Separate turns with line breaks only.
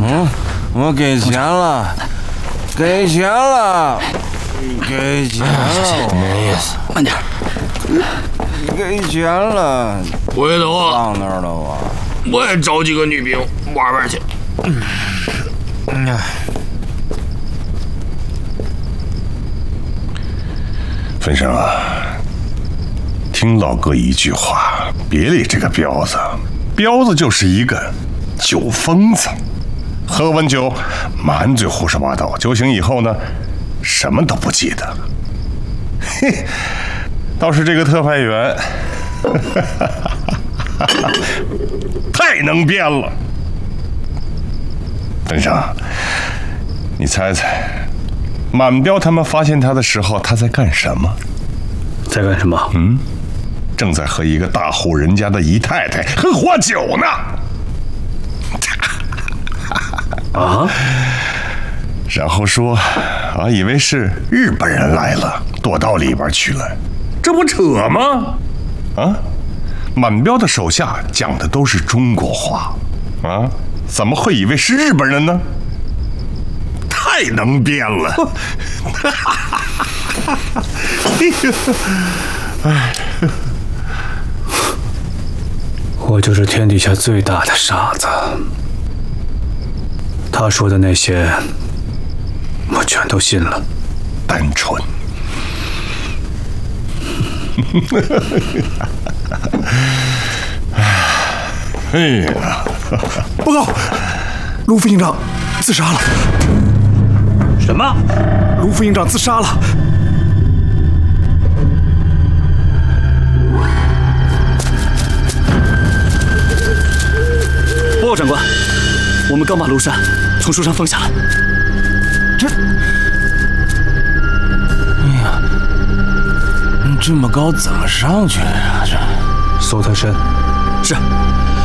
我给钱了，给钱了，给钱了，
没意思，
慢点。
给钱了，
回头啊，
放那儿了吧。
我也找几个女兵玩玩去。
分生啊，听老哥一句话，别理这个彪子，彪子就是一个酒疯子，喝完酒满嘴胡说八道，酒醒以后呢，什么都不记得了。嘿，倒是这个特派员，太能编了。分生，你猜猜，满彪他们发现他的时候，他在干什么？
在干什么？
正在和一个大户人家的姨太太喝酒呢。
啊！
然后说，以为是日本人来了，躲到里边去了，这不扯吗？满彪的手下讲的都是中国话，怎么会以为是日本人呢？太能编了！
我就是天底下最大的傻子。他说的那些，我全都信了。
单纯。哎呀！
报告，卢副营长自杀了。
什么？
卢副营长自杀了。
报告长官，我们刚把庐山从树上放下来。
这么高怎么上去呀？这
搜他身。是。